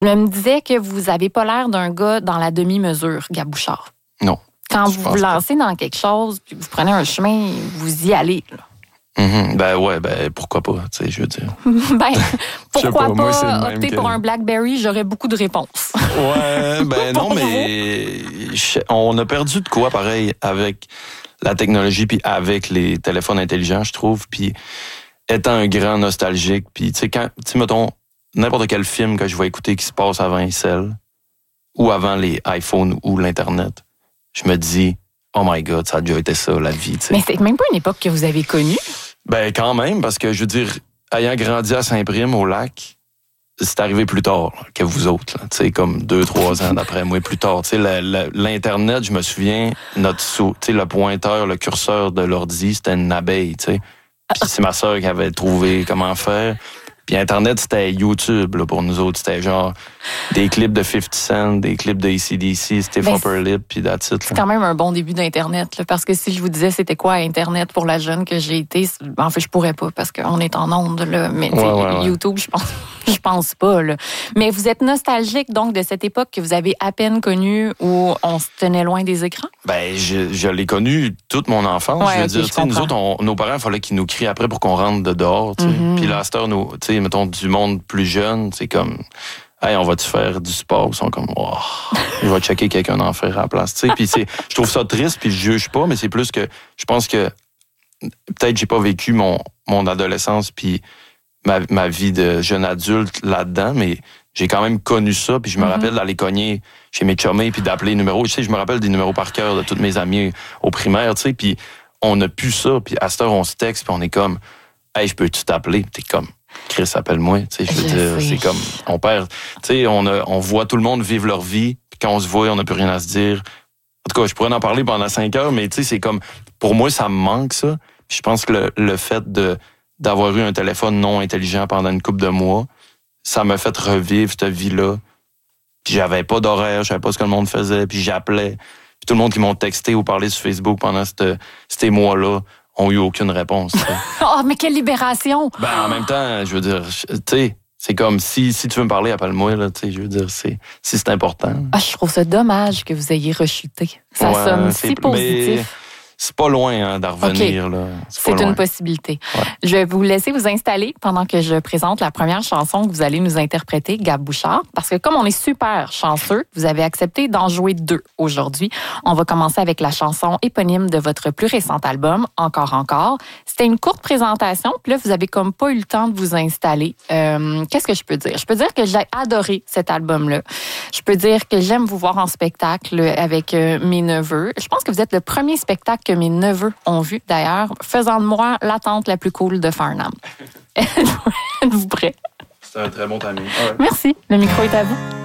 Je me disais que vous avez pas l'air d'un gars dans la demi-mesure, Gab Bouchard. Non. Quand vous vous lancez dans quelque chose, puis vous prenez un chemin, vous y allez, là. Pourquoi pas, tu sais, je veux dire. Pourquoi pas, moi, pas opter pour un BlackBerry, j'aurais beaucoup de réponses. Ouais, non, mais on a perdu de quoi, pareil, avec la technologie, puis avec les téléphones intelligents, je trouve, puis étant un grand nostalgique, puis tu sais, mettons, n'importe quel film que je vais écouter qui se passe avant les cell, ou avant les iPhones ou l'Internet, je me dis, oh my God, ça a déjà été ça, la vie, tu sais. Mais c'est même pas une époque que vous avez connue. Ben, quand même, parce que, je veux dire, ayant grandi à Saint-Prime, au lac, c'est arrivé plus tard là, que vous autres. Tu sais, comme 2-3 ans d'après moi, plus tard. Tu sais, l'Internet, je me souviens, le pointeur, le curseur de l'ordi, c'était une abeille, tu sais. Puis c'est ma sœur qui avait trouvé comment faire. Puis Internet, c'était YouTube là, pour nous autres. C'était genre des clips de 50 Cent, des clips de AC/DC, Stiff Upper Lip, puis that's it. C'est quand même un bon début d'Internet. Là, parce que si je vous disais c'était quoi Internet pour la jeune que j'ai été, en fait, je pourrais pas parce qu'on est en onde. Là, mais YouTube, je pense pas. Là. Mais vous êtes nostalgique donc de cette époque que vous avez à peine connue où on se tenait loin des écrans? Ben, je l'ai connu toute mon enfance. Je veux dire, nous autres, nos parents, il fallait qu'ils nous crient après pour qu'on rentre de dehors. Puis là, à cette heure, mettons, du monde plus jeune, c'est comme, hey, on va-tu faire du sport? Ils sont comme, oh, je vais checker quelqu'un d'en faire à la place. Puis je trouve ça triste, puis je juge pas, mais c'est plus que, je pense que peut-être j'ai pas vécu mon adolescence, puis ma vie de jeune adulte là-dedans, mais j'ai quand même connu ça, puis je me rappelle d'aller cogner chez mes chummés, puis d'appeler les numéros. Tu sais, je me rappelle des numéros par cœur de tous mes amis au primaire, tu sais, puis on a pu ça, puis à cette heure, on se texte, puis on est comme, hey, je peux-tu t'appeler? Puis t'es comme, Chris, appelle-moi. Tu sais, je veux dire, c'est comme, on perd, tu sais, on voit tout le monde vivre leur vie, puis quand on se voit, on n'a plus rien à se dire. En tout cas, je pourrais en parler pendant 5 heures, mais tu sais, c'est comme, pour moi, ça me manque, ça. Puis je pense que le fait d'avoir eu un téléphone non intelligent pendant une couple de mois, ça m'a fait revivre cette vie-là. Puis j'avais pas d'horaire, je savais pas ce que le monde faisait, puis j'appelais. Puis tout le monde qui m'ont texté ou parlé sur Facebook pendant ces mois-là ont eu aucune réponse. Oh, mais quelle libération! Ben, en même temps, je veux dire, tu sais, c'est comme si tu veux me parler, appelle-moi, là, tu sais, je veux dire, si c'est important. Ah, je trouve ça dommage que vous ayez rechuté. Ça sonne si positif. Mais c'est pas loin d'en revenir. Okay. Là. C'est une possibilité. Ouais. Je vais vous laisser vous installer pendant que je présente la première chanson que vous allez nous interpréter, Gab Bouchard. Parce que comme on est super chanceux, vous avez accepté d'en jouer 2 aujourd'hui. On va commencer avec la chanson éponyme de votre plus récent album, Encore. C'était une courte présentation, puis là, vous avez comme pas eu le temps de vous installer. Qu'est-ce que je peux dire? Je peux dire que j'ai adoré cet album-là. Je peux dire que j'aime vous voir en spectacle avec mes neveux. Je pense que vous êtes le premier spectacle que mes neveux ont vu, d'ailleurs, faisant de moi l'attente la plus cool de Farnham. Êtes-vous prêts? C'est un très bon timing. Ouais. Merci. Le micro est à vous.